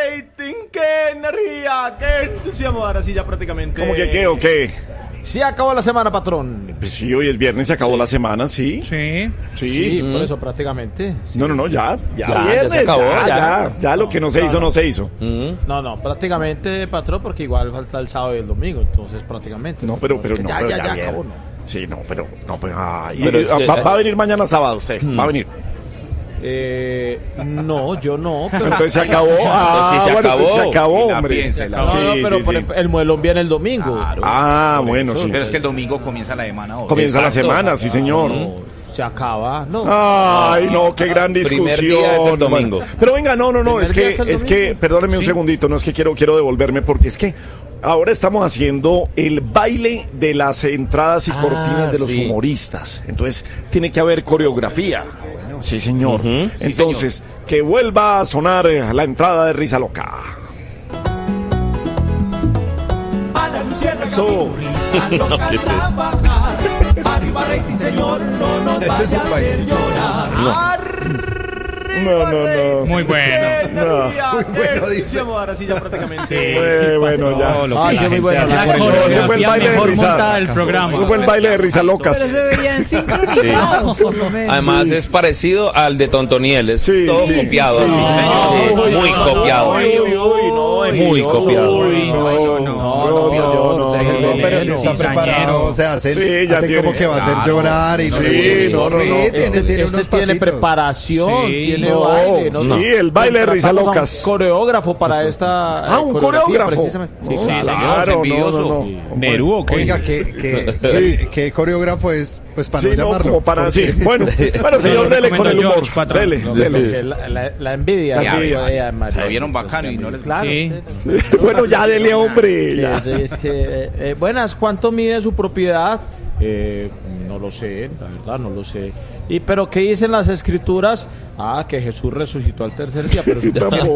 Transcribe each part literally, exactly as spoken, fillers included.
rating, qué energía, qué entusiasmo. Ahora sí ya prácticamente. ¿Cómo que qué o qué? Sí acabó la semana, patrón. Pues sí, hoy es viernes, se acabó Sí. la semana, sí. Sí. Sí. Sí, Mm. por eso prácticamente. Sí. No, no, no, ya, ya, Ya, viernes, ya se acabó, ya, ya. ya, ya lo que no se hizo, no se hizo. Mm. No, no, prácticamente, patrón, porque igual falta el sábado y el domingo, entonces prácticamente. No, pero, pero Entonces, no, ya, pero ya, ya, ya, bien. acabó, ¿no? Sí, no, pero, no, pero, ay, Pero y- es que- va, va a venir mañana sábado usted, va a venir. Eh, no, yo no. Pero, Entonces se acabó, ah, sí se bueno, acabó. pues se acabó, Y la hombre. piénsela. no, Sí, no, pero sí, por sí. ejemplo, el muelón viene el domingo. Claro. Ah, bueno, sí. Pero es que el domingo comienza la semana hoy. Comienza la Exacto. semana, sí, señor. No, se acaba, no. Ay, no, qué gran discusión. Primer día es el domingo. Pero venga, no, no, no, Primer es día que, es el es que, domingo. perdóneme un Sí. segundito, no es que quiero, quiero devolverme, porque es que ahora estamos haciendo el baile de las entradas y Ah, cortinas de los sí. humoristas. Entonces, tiene que haber coreografía. Sí, señor. Ujú. Entonces, que vuelva a sonar eh, la entrada de Risa Loca. Eso. ¿Qué es eso? No, no, no. Muy bueno. No. Qué entusiasmo. Ahora sí ya prácticamente. Eh, bueno, ya. No, lo Ay, que sí, la muy gente buena hace la por el coreografía programa. Ese fue el baile de Mejor risa. montada del Ese programa. fue el baile de Risa Locas. Pero se veían sincronizados, por lo menos. Además es parecido al de Tontoniel, es Sí, todo sí, copiado. sí, así, sí, sí, sí. muy copiado. Uy, uy, uy, no, Muy no, copiado. uy, No, no, no, no, no, no, déjenle no, No, pero si leer, está cizañero. preparado, o sea, hacen, Sí, ya hacen tiene. como que va a hacer Claro. llorar y no Sí, sé qué. no, no, no. Sí, tiene, Este, tiene este unos tiene pasitos. preparación, Sí. tiene No, baile. ¿no? sí, el baile de Risa Contratamos a un Locas. coreógrafo para esta. Ah, eh, un coreografía, coreógrafo. precisamente. No, Sí, sí, señor, claro, envidioso. no, no, no. ¿Nerú o qué? Oiga, ¿qué, qué, Sí. qué, qué coreógrafo es? Pues para Sí, no no, llamarlo. como para, sí. porque- Bueno, bueno, señor, lo dele con el recomiendo humor. George, patrón. Dele, No, dele. Que la, la, la envidia. La la envidia. envidia, Mario. Se vieron bacano y no les Claro. Sí. sí. Bueno, ya dele, hombre. Sí, ya. sí, es que, eh, eh, buenas, ¿cuánto mide su propiedad? Eh, no lo sé, la verdad, no lo sé. Y pero ¿qué dicen las escrituras? Ah, que Jesús resucitó al tercer día, pero Tampoco.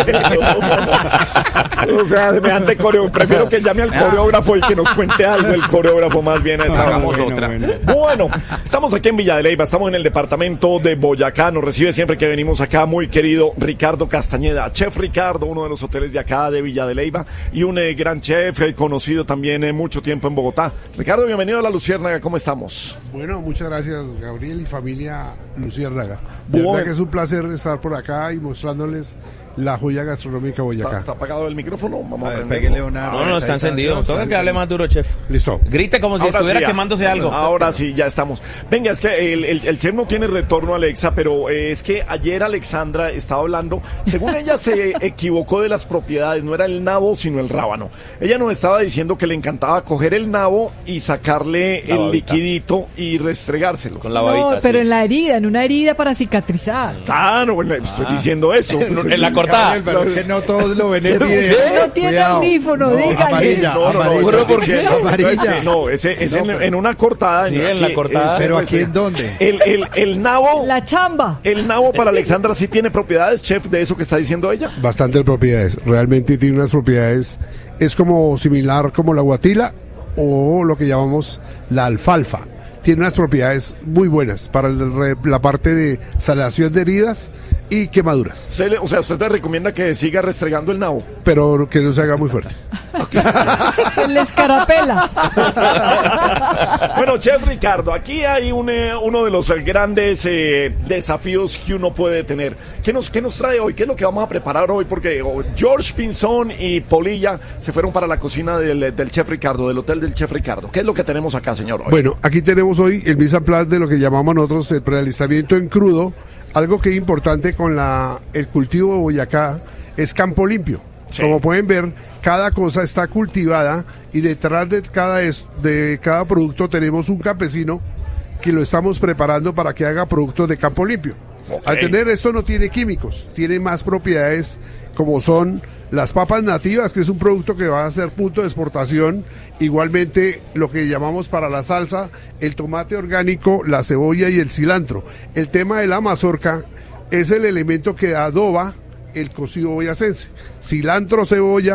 O sea, semejante coreo. Prefiero que llame al coreógrafo y que nos cuente algo el coreógrafo más bien a esta hora. Hagamos Bueno, otra. bueno. Bueno, estamos aquí en Villa de Leyva, estamos en el departamento de Boyacá. Nos recibe siempre que venimos acá muy querido Ricardo Castañeda, chef Ricardo, uno de los hoteles de acá de Villa de Leyva y un eh, gran chef eh, conocido también eh, mucho tiempo en Bogotá. Ricardo, bienvenido a La Luciérnaga, ¿cómo estamos? Bueno, muchas gracias, Gabriel y familia Luciérnaga. De Bueno. verdad que es un placer estar por acá y mostrándoles la joya gastronómica ¿Está, Boyacá. está apagado el micrófono? Vamos A a ver, prenderlo. péguele una. No, no, está encendido. Está Toca que hable encendido. más duro, chef. Listo. Grite como si Ahora estuviera sí, ya. quemándose algo. Ahora sí, ya estamos. Venga, es que el, el, el chef no tiene retorno, Alexa, pero eh, es que ayer Alexandra estaba hablando, según ella se equivocó de las propiedades, no era el nabo, sino el rábano. Ella nos estaba diciendo que le encantaba coger el nabo y sacarle La el babita. liquidito y restregárselo. Con la babita. No, pero sí. en la herida, en una herida para cicatrizar. Claro, bueno, estoy diciendo eso. En- en la cortada. Gabriel, pero es que no todos lo ven en video. No tiene Cuidado. audífono, No, dígale. amarilla, No, no, no, amarilla. estoy ¿por qué? diciendo- Amarilla. es que no, ese es en, en una cortada. Sí, en la cortada. Pero pues, aquí en dónde? El, el, el nabo, La chamba. el nabo para Alexandra sí tiene propiedades, chef, de eso que está diciendo ella. Bastantes propiedades. Realmente tiene unas propiedades. Es como similar como la guatila o lo que llamamos la alfalfa. Tiene unas propiedades muy buenas para el re- la parte de sanación de heridas y quemaduras, Usted le- o sea, usted le recomienda que siga restregando el nabo. pero que no se haga muy fuerte. Se le escarapela. Bueno, chef Ricardo, aquí hay un, eh, uno de los eh, grandes eh, desafíos que uno puede tener. ¿Qué nos, ¿Qué nos trae hoy? ¿Qué es lo que vamos a preparar hoy? Porque oh, George Pinzón y Polilla se fueron para la cocina del, del chef Ricardo, del hotel del chef Ricardo. ¿Qué es lo que tenemos acá, señor? Hoy? Bueno, aquí tenemos hoy el mise en place de lo que llamamos nosotros el prealistamiento en crudo. Algo que es importante con la, el cultivo de Boyacá es campo limpio. Sí. Como pueden ver, cada cosa está cultivada y detrás de cada, es- de cada producto tenemos un campesino que lo estamos preparando para que haga productos de campo limpio. Ok. Al tener esto no tiene químicos, tiene más propiedades como son las papas nativas, que es un producto que va a ser punto de exportación, igualmente lo que llamamos para la salsa, el tomate orgánico, la cebolla y el cilantro. El tema de la mazorca es el elemento que adoba el cocido boyacense. Cilantro, cebolla,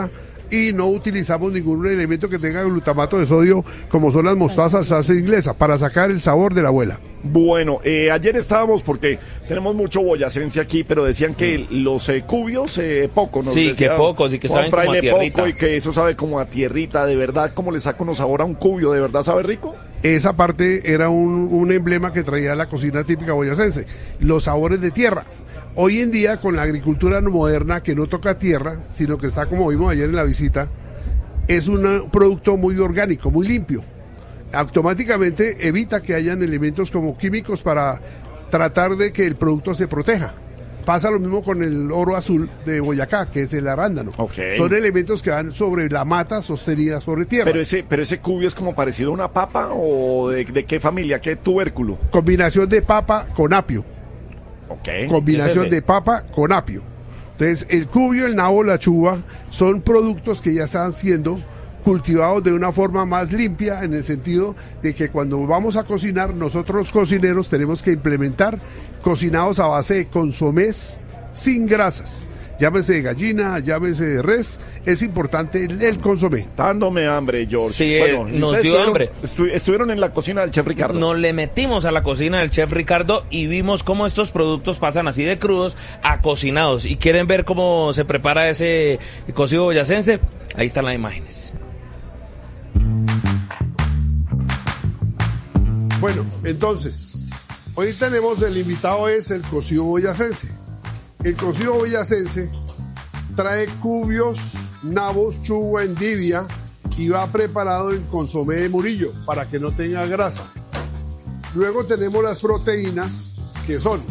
y no utilizamos ningún elemento que tenga glutamato de sodio como son las mostazas salsa inglesa para sacar el sabor de la abuela. Bueno, eh, ayer estábamos, porque tenemos mucho boyacense aquí, pero decían que los eh, cubios eh, poco, ¿no? Sí, decía que pocos y que Juan saben como a Fraile, tierrita. poco, y que eso sabe como a tierrita, de verdad, ¿cómo le saca uno sabor a un cubio? ¿De verdad sabe rico? Esa parte era un, un emblema que traía la cocina típica boyacense, los sabores de tierra. Hoy en día, con la agricultura moderna que no toca tierra, sino que está, como vimos ayer en la visita, es un producto muy orgánico, muy limpio. Automáticamente evita que hayan elementos como químicos para tratar de que el producto se proteja. Pasa lo mismo con el oro azul de Boyacá, que es el arándano. Okay. Son elementos que van sobre la mata sostenida sobre tierra. Pero ese, pero ese cubio es como parecido a una papa, o de, de qué familia, qué tubérculo. Combinación de papa con apio. Okay. Combinación ¿Qué es ese? de papa con apio. Entonces, el cubio, el nabo, la chuva son productos que ya están siendo cultivados de una forma más limpia, en el sentido de que cuando vamos a cocinar, nosotros los cocineros tenemos que implementar cocinados a base de consomés sin grasas. Llámese de gallina, llámese de res, es importante el, el consomé. Dándome hambre, George. Sí, bueno, eh, nos ustedes dio estuvieron- hambre. estu- estuvieron en la cocina del chef Ricardo. Nos le metimos a la cocina del chef Ricardo y vimos cómo estos productos pasan así de crudos a cocinados. ¿Y quieren ver cómo se prepara ese cocido boyacense? Ahí están las imágenes. Bueno, entonces, hoy tenemos el invitado es el cocido boyacense. El cocido boyacense trae cubios, nabos, chuva, endivia y va preparado en consomé de Murillo para que no tenga grasa. Luego tenemos las proteínas que son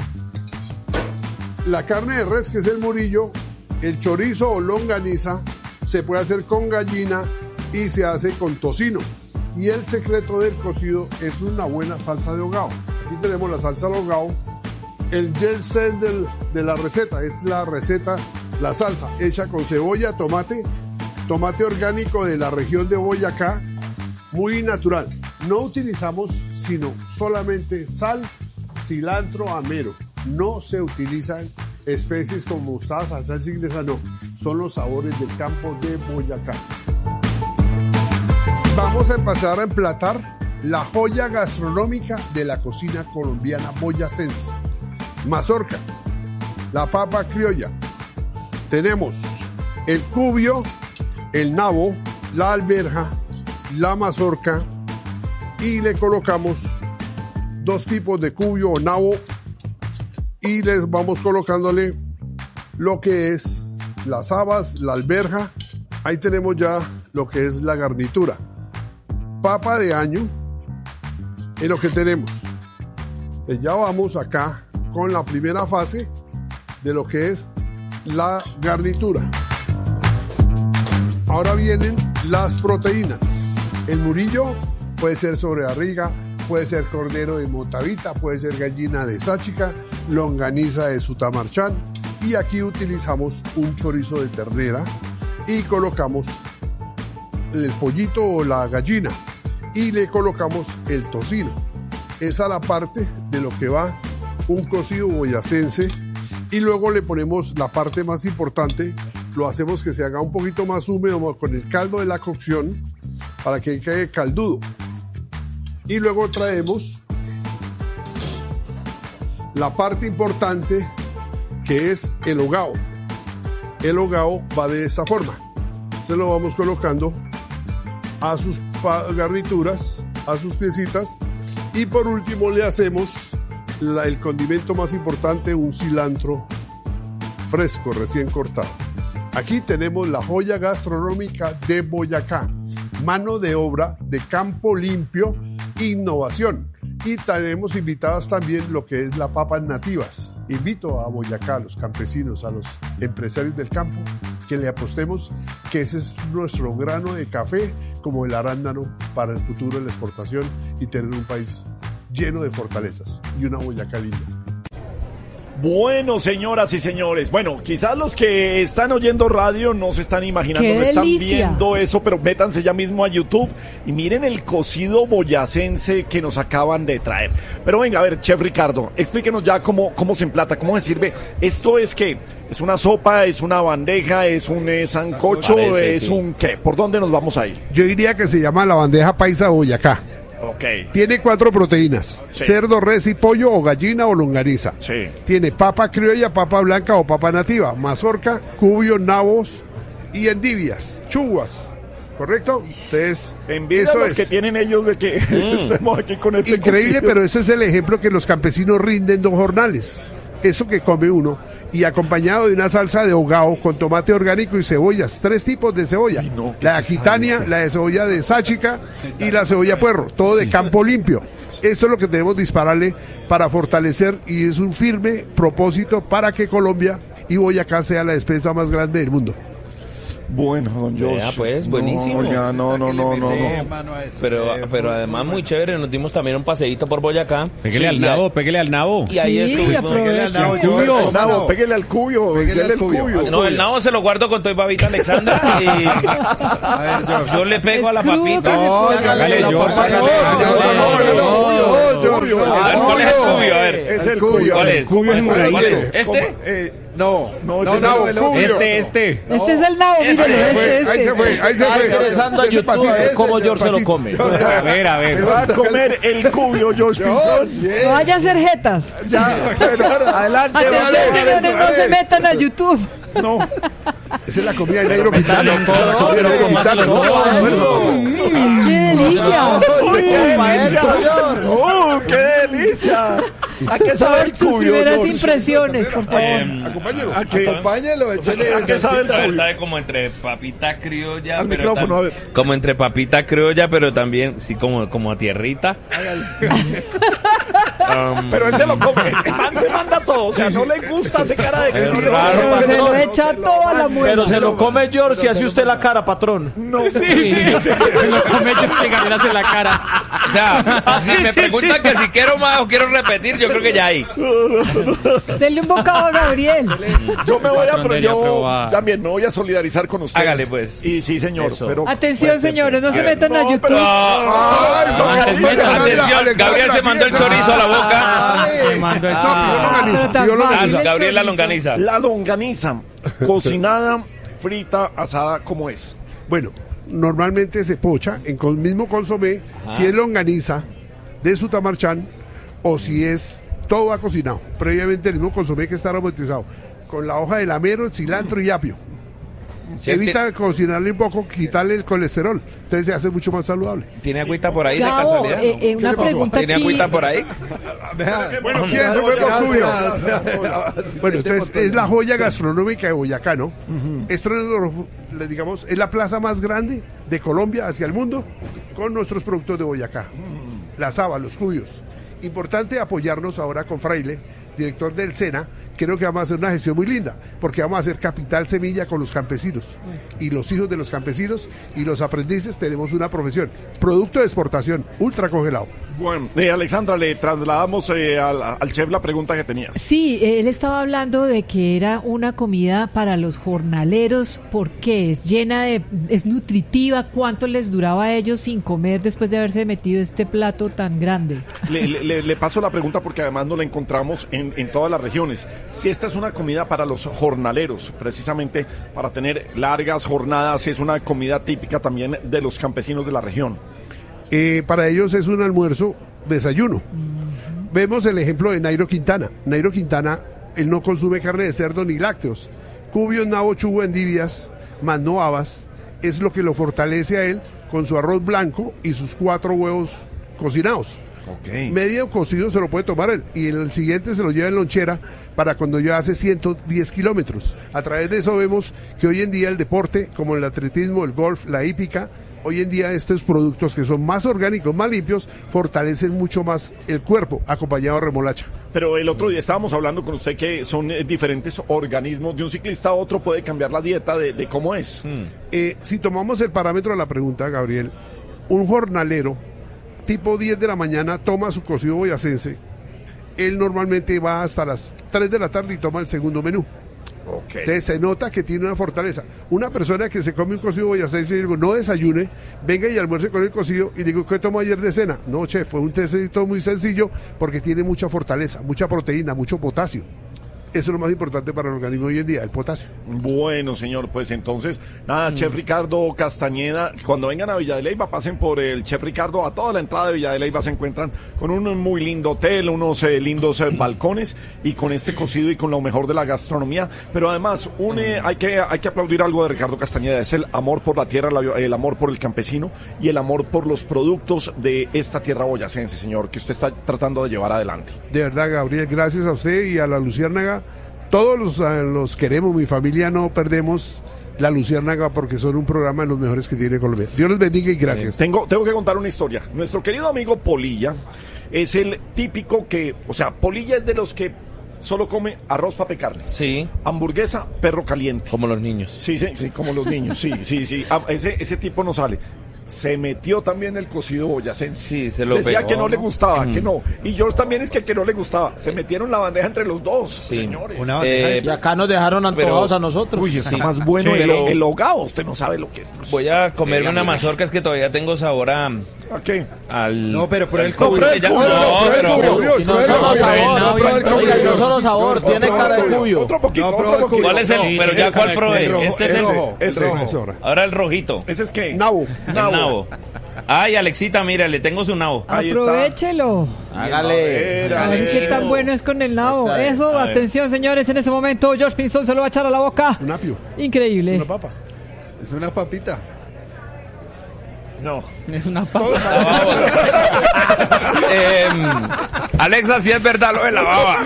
la carne de res, que es el Murillo, el chorizo o longaniza, se puede hacer con gallina y se hace con tocino. Y el secreto del cocido es una buena salsa de hogao. Aquí tenemos la salsa de hogao. El gel cell del- de la receta es la receta, la salsa hecha con cebolla, tomate, tomate orgánico de la región de Boyacá, muy natural. No utilizamos sino solamente sal, cilantro, amero. No se utilizan especies como mostaza, salsa inglesa, no. Son los sabores del campo de Boyacá. Vamos a empezar a emplatar la joya gastronómica de la cocina colombiana boyacense. Mazorca, la papa criolla. Tenemos el cubio, el nabo, la alberja, la mazorca y le colocamos dos tipos de cubio o nabo y les vamos colocándole lo que es las habas, la alberja. Ahí tenemos ya lo que es la garnitura. Papa de año es lo que tenemos. Pues ya vamos acá con la primera fase de lo que es la garnitura. Ahora vienen las proteínas. El Murillo puede ser sobre barriga, puede ser cordero de Motavita, puede ser gallina de Sáchica, longaniza de Sutamarchán, y aquí utilizamos un chorizo de ternera y colocamos el pollito o la gallina y le colocamos el tocino. Esa es la parte de lo que va un cocido boyacense, y luego le ponemos la parte más importante, lo hacemos que se haga un poquito más húmedo con el caldo de la cocción para que quede caldudo, y luego traemos la parte importante que es el hogao. El hogao va de esta forma, se lo vamos colocando a sus pa- garnituras, a sus piecitas, y por último le hacemos la- el condimento más importante, un cilantro fresco, recién cortado. Aquí tenemos la joya gastronómica de Boyacá, mano de obra de campo limpio, innovación. Y tenemos invitadas también lo que es la papas nativas. Invito a Boyacá, a los campesinos, a los empresarios del campo, que le apostemos que ese es nuestro grano de café, como el arándano, para el futuro de la exportación y tener un país lleno de fortalezas y una Boyacá linda. Bueno, señoras y señores, bueno, quizás los que están oyendo radio no se están imaginando, ¡Qué no están delicia! viendo eso, pero métanse ya mismo a YouTube y miren el cocido boyacense que nos acaban de traer. Pero venga, a ver, Chef Ricardo, explíquenos ya cómo, cómo se emplata, cómo se sirve. ¿Esto es qué? ¿Es una sopa, es una bandeja, es un eh, sancocho, Parece, es sí. un qué? ¿Por dónde nos vamos ahí? Yo diría que se llama la bandeja paisa de Boyacá. Ok, Tiene cuatro proteínas: Sí. cerdo, res y pollo, o gallina o longaniza. sí. Tiene papa criolla, papa blanca o papa nativa, mazorca, cubios, nabos y endivias, chuguas. ¿Correcto? Entonces, Envidia eso las es que tienen ellos de que estemos aquí con este increíble, cocido. pero ese es el ejemplo que los campesinos rinden dos jornales. Eso que come uno, y acompañado de una salsa de hogao con tomate orgánico y cebollas, tres tipos de cebolla: Ay, no, ¿qué la es esa aquitania, delicia? la de cebolla de sáchica y la cebolla puerro, todo de campo limpio. Eso es lo que tenemos que dispararle para fortalecer, y es un firme propósito para que Colombia y Boyacá sea la despensa más grande del mundo. Bueno, don Josh. Vea, pues, buenísimo. No, ya, no, no, no, no, no. Pero, pero además muy chévere, nos dimos también un paseíto por Boyacá. Pégale Sí, al y nabo, ahí- pégale al nabo. Y ahí Sí, estuvimos. aprovecha. Cubio. El nabo, pégale al cubio, Pégale pégale al al cubio. cubio. No, el nabo se lo guardo con toda babita Alexandra y A ver, George. yo le pego a la Es crudo papita. que se No, puede. hágale, George, George, hágale. no, no, no, no, no, George, no. A ver, ¿cuál es el cubio? A ver. Es el El cubio. cubio. ¿Cuál es? Cubio es ¿Cuál es? moradito. ¿Este? Eh, No, No, no, ese es no, el el otro. Este, este. Este es el nabo, Ese míralo, fue, este, Ahí se este. fue, ahí se Está fue. ingresando a Ese YouTube pasito, a ver ese, cómo el George se lo pasito. come. A ver, a se ver. va a comer el cubio, George Pinzón. George, No vaya a hacer jetas. Ya, bueno, adelante, Atención, vale. señores, no se metan a YouTube. No, Esa es la comida de Nairo Quintana. No, no, Nairo no, Quintana. no, ¡Qué delicia! ¡Uy, qué delicia! ¡Uh, qué delicia! ¿A qué sabe el Sus cubio, primeras George? impresiones, por favor. Acompáñalo. ¿A qué, Acompáñalo, échale. ¿A qué sabe el A ver, cubio? sabe como entre papita criolla, Al pero micrófono, tam- a ver. como entre papita criolla, pero también sí como como a tierrita. Um, Pero él se lo come. El man se manda todo. O sea, no le gusta ese cara de que Es no le raro, Pero gusta. se lo No, echa todo a la muerte. Pero se lo come George y hace usted la cara, patrón. No, sí, sí, sí. Se lo come George Gabriel en la cara. o sea, si me preguntan que si quiero más o quiero repetir, yo creo que ya hay. Denle un bocado a Gabriel. Yo me voy a, Patrón pero debería yo probar. también me voy a solidarizar con usted. Hágale, pues. Y sí, señor. Eso. Pero Atención, señores, no se metan a No, YouTube. pero- Ay, no, Antes no, metan. no, Atención, Alexandra, Gabriel se mandó el fiesta. chorizo a la boca. Se mandó el No, chorizo. pidió longaniza, pero tan pidió longaniza. fácil. Ah, Gabriel la chorizo. longaniza. La longaniza, cocinada, frita, asada, ¿cómo es? Bueno, normalmente se pocha en con mismo consomé, si es longaniza de Sutamarchán o si es todo va cocinado. Previamente el mismo consomé que está aromatizado con la hoja de lamero, cilantro y apio. Chef, Evita cocinarle un poco, quitarle el colesterol. Entonces se hace mucho más saludable. ¿Tiene agüita por ahí de Gabo, casualidad? eh, eh, una le pasó? pregunta ¿Tiene aquí. agüita por ahí? Bueno, ¿quién se fue con tuyo? Bueno, entonces es la joya gastronómica de Boyacá, ¿no? Esto es, lo- les digamos, es la plaza más grande de Colombia hacia el mundo con nuestros productos de Boyacá. Las habas, los cubios. Importante apoyarnos ahora con Fraile, director del SENA. Creo que vamos a hacer una gestión muy linda, porque vamos a hacer capital semilla con los campesinos. Y los hijos de los campesinos y los aprendices tenemos una profesión. Producto de exportación, ultra congelado. Bueno, eh, Alexandra, le trasladamos eh, al, al chef la pregunta que tenías. Sí, él estaba hablando de que era una comida para los jornaleros. ¿Por qué? Es llena de, es nutritiva. ¿Cuánto les duraba a ellos sin comer después de haberse metido este plato tan grande? Le, le- le- le paso la pregunta porque además no la encontramos en, en todas las regiones. Si esta es una comida para los jornaleros, precisamente para tener largas jornadas, es una comida típica también de los campesinos de la región. Eh, para ellos es un almuerzo, desayuno. Vemos el ejemplo de Nairo Quintana. Nairo Quintana, él no consume carne de cerdo ni lácteos. Cubios, nabo, chugo, endivias, más no habas, es lo que lo fortalece a él con su arroz blanco y sus cuatro huevos cocinados. Medio cocido se lo puede tomar él y el siguiente se lo lleva en lonchera para cuando ya hace ciento diez kilómetros. A través de eso vemos que hoy en día el deporte, como el atletismo, el golf, la hípica, hoy en día estos productos que son más orgánicos, más limpios, fortalecen mucho más el cuerpo, acompañado de remolacha. Pero el otro día estábamos hablando con usted que son eh, diferentes organismos. De un ciclista a otro puede cambiar la dieta de, de cómo es. Eh, si tomamos el parámetro de la pregunta, Gabriel, un jornalero tipo diez de la mañana toma su cocido boyacense él normalmente va hasta las tres de la tarde y toma el segundo menú. Okay. Entonces se nota que tiene una fortaleza. Una persona que se come un cocido boyacense y digo, no desayune, venga y almuerce con el cocido y digo, ¿qué tomó ayer de cena? No, chef, fue un tecito muy sencillo porque tiene mucha fortaleza, mucha proteína, mucho potasio. Eso es lo más importante para el organismo hoy en día, el potasio. Bueno, señor, pues entonces, nada, mm. Chef Ricardo Castañeda, cuando vengan a Villa de Leyva, pasen por el Chef Ricardo, a toda la entrada de Villa de Leyva se encuentran con un muy lindo hotel, unos eh, lindos eh, balcones, y con este cocido y con lo mejor de la gastronomía, pero además, un, eh, hay, que, hay que aplaudir algo de Ricardo Castañeda, es el amor por la tierra, la, el amor por el campesino, y el amor por los productos de esta tierra boyacense, señor, que usted está tratando de llevar adelante. De verdad, Gabriel, gracias a usted y a la Luciérnaga. Todos los, los queremos, mi familia no perdemos la Luciérnaga porque son un programa de los mejores que tiene Colombia. Dios los bendiga y gracias. Eh, tengo, tengo que contar una historia. Nuestro querido amigo Polilla es el típico que, o sea, Polilla es de los que solo come arroz, papa y carne. Sí. Hamburguesa, perro caliente. Como los niños. Sí, sí, sí, como los niños. Sí, sí, sí. Ah, ese, ese tipo no sale. Se metió también el cocido boyacense. Sí, se lo Decía pegó, que no, ¿no? le gustaba, Mm. que no. Y George también es que el que no le gustaba. Se metieron la bandeja entre los dos, Sí. señores. Una bandeja Eh, de Y estas. acá nos dejaron antojados Pero- a nosotros. Uy, está Sí. más bueno Sí, el, pero- el hogado. Usted no sabe lo que es. Voy a comerme Sí, una hombre. mazorca, es que todavía tengo sabor a... ¿A qué? al... No, pero por el al cubo. cubo, No, es que ya- pero el cubo, no, no, pero... pero el cubo. Y no solo sabor, oiga, y no solo sabor, Otro, tiene otro, cara de otro, cubio. Otro poquito, No, otro pero el poquito. ¿Cuál es el? Sí, pero ya ese- cuál el probé. rojo, Este es el el... rojo. Ese, Rojo. ese. Ahora el rojito. ¿Ese es qué? Nabo. El nabo. Ay, Alexita, mira, le tengo su nabo. Ahí está. Aprovechelo. Hágale. A ver qué tan bueno es con el nabo. Está bien. Eso, A ver. atención señores, en ese momento George Pinzón se lo va a echar a la boca. Un apio. Increíble. Una papa. Es una papita. No. Es una papa. Eh, Alexa, si es verdad lo de la baba.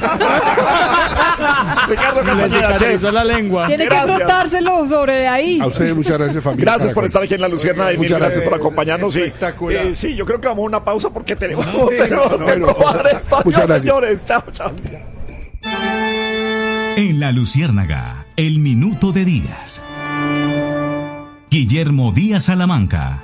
Ricardo Le Castañeda, chef. cicatrizó la lengua. Tiene Gracias. que frotárselo sobre ahí. A ustedes muchas gracias, familia. Gracias por estar aquí en La Luciérnaga y mil Muchas gracias por gracias. acompañarnos. y, Espectacular. eh, sí, yo creo que vamos a una pausa porque tenemos, Sí, tenemos que bueno. probar esto. Muchas Adiós, gracias. señores. Chao, chao. En La Luciérnaga, el minuto de Díaz. Guillermo Díaz Salamanca.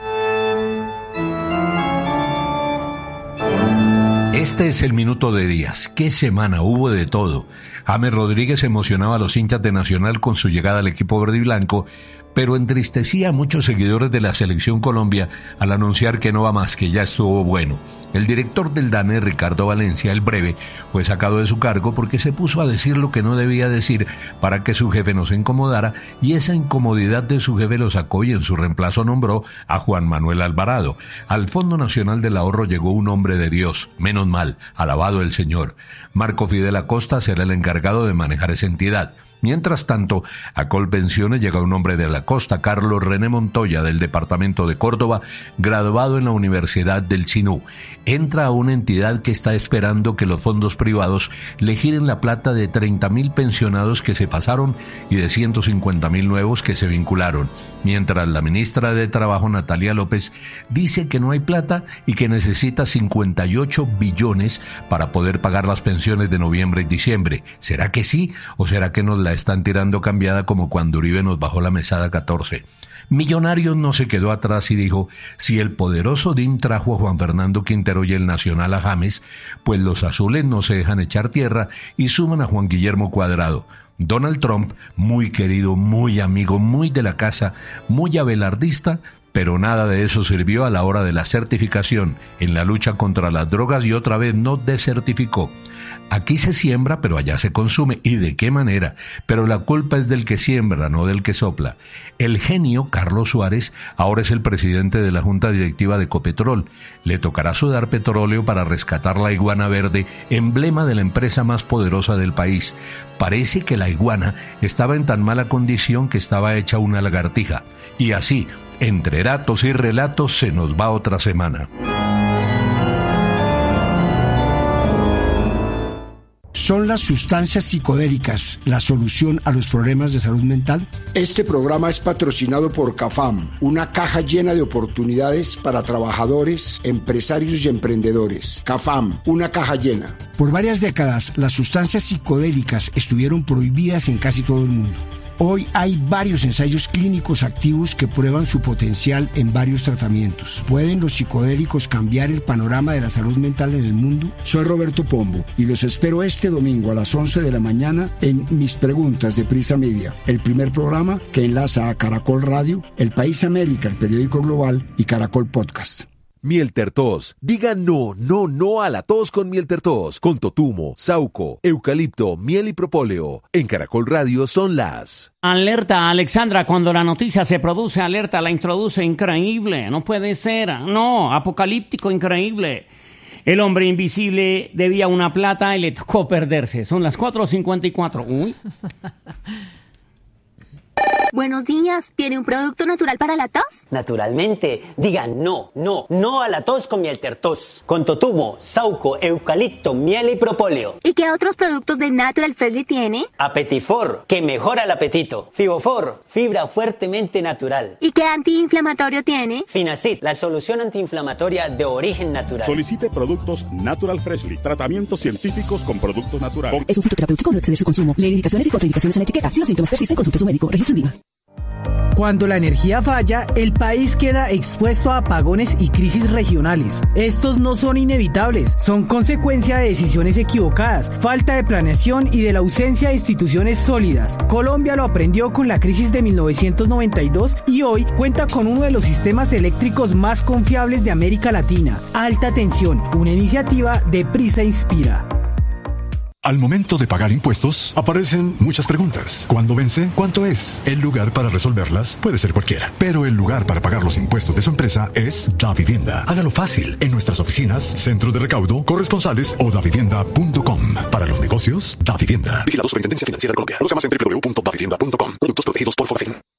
Este es el minuto de Díaz. ¿Qué semana? Hubo de todo. James Rodríguez emocionaba a los hinchas de Nacional con su llegada al equipo verde y blanco, pero entristecía a muchos seguidores de la Selección Colombia al anunciar que no va más, que ya estuvo bueno. El director del D A N E, Ricardo Valencia, el breve, fue sacado de su cargo porque se puso a decir lo que no debía decir para que su jefe no se incomodara, y esa incomodidad de su jefe lo sacó y en su reemplazo nombró a Juan Manuel Alvarado. Al Fondo Nacional del Ahorro llegó un hombre de Dios, menos mal, alabado el Señor. Marco Fidel Acosta será el encargado de manejar esa entidad. Mientras tanto, a Colpensiones llega un hombre de la costa, Carlos René Montoya, del departamento de Córdoba, graduado en la Universidad del Sinú. Entra a una entidad que está esperando que los fondos privados le giren la plata de treinta mil pensionados que se pasaron y de ciento cincuenta mil nuevos que se vincularon. Mientras la ministra de Trabajo, Natalia López, dice que no hay plata y que necesita cincuenta y ocho billones para poder pagar las pensiones de noviembre y diciembre. ¿Será que sí o será que nos la están tirando cambiada como cuando Uribe nos bajó la mesada catorce? Millonarios no se quedó atrás y dijo, si el poderoso D I M trajo a Juan Fernando Quintero y el Nacional a James, pues los azules no se dejan echar tierra y suman a Juan Guillermo Cuadrado. Donald Trump, muy querido, muy amigo, muy de la casa, muy abelardista, pero nada de eso sirvió a la hora de la certificación en la lucha contra las drogas y otra vez no desertificó. Aquí se siembra, pero allá se consume. ¿Y de qué manera? Pero la culpa es del que siembra, no del que sopla. El genio, Carlos Suárez, ahora es el presidente de la Junta Directiva de Ecopetrol. Le tocará sudar petróleo para rescatar la iguana verde, emblema de la empresa más poderosa del país. Parece que la iguana estaba en tan mala condición que estaba hecha una lagartija. Y así, entre datos y relatos, se nos va otra semana. ¿Son las sustancias psicodélicas la solución a los problemas de salud mental? Este programa es patrocinado por CAFAM, una caja llena de oportunidades para trabajadores, empresarios y emprendedores. CAFAM, una caja llena. Por varias décadas, las sustancias psicodélicas estuvieron prohibidas en casi todo el mundo. Hoy hay varios ensayos clínicos activos que prueban su potencial en varios tratamientos. ¿Pueden los psicodélicos cambiar el panorama de la salud mental en el mundo? Soy Roberto Pombo y los espero este domingo a las once de la mañana en Mis Preguntas de Prisa Media, el primer programa que enlaza a Caracol Radio, El País América, el periódico global, y Caracol Podcast. Miel Tertos. Diga no, no, no a la tos con Miel Tertos. Con totumo, sauco, eucalipto, miel y propóleo. En Caracol Radio son las... Alerta, Alexandra, cuando la noticia se produce, alerta, la introduce increíble. No puede ser, no, apocalíptico, increíble. El hombre invisible debía una plata y le tocó perderse. Son las cuatro cincuenta y cuatro. Uy. Buenos días, ¿tiene un producto natural para la tos? Naturalmente, diga no, no, no a la tos con Miel Tertos. Con totumo, sauco, eucalipto, miel y propóleo. ¿Y qué otros productos de Natural Freshly tiene? Apetifor, que mejora el apetito. Fibofor, fibra fuertemente natural. ¿Y qué antiinflamatorio tiene? Finacid, la solución antiinflamatoria de origen natural. Solicite productos Natural Freshly, tratamientos científicos con productos naturales. Es un fitoterapéutico, no exceder su consumo. Lee indicaciones y contraindicaciones en la etiqueta. Si los síntomas persisten, consulte a su médico. Registro en Viva. Cuando la energía falla, el país queda expuesto a apagones y crisis regionales. Estos no son inevitables, son consecuencia de decisiones equivocadas, falta de planeación y de la ausencia de instituciones sólidas. Colombia lo aprendió con la crisis de mil novecientos noventa y dos y hoy cuenta con uno de los sistemas eléctricos más confiables de América Latina. Alta Tensión, una iniciativa de Prisa Inspira. Al momento de pagar impuestos, aparecen muchas preguntas. ¿Cuándo vence? ¿Cuánto es? El lugar para resolverlas puede ser cualquiera, pero el lugar para pagar los impuestos de su empresa es Davivienda. Hágalo fácil en nuestras oficinas, centros de recaudo, corresponsales o davivienda punto com. Para los negocios, Davivienda. Vigilado Superintendencia Financiera de Colombia. Conozca más en doble u doble u doble u punto davivienda punto com. Productos protegidos por Forfin.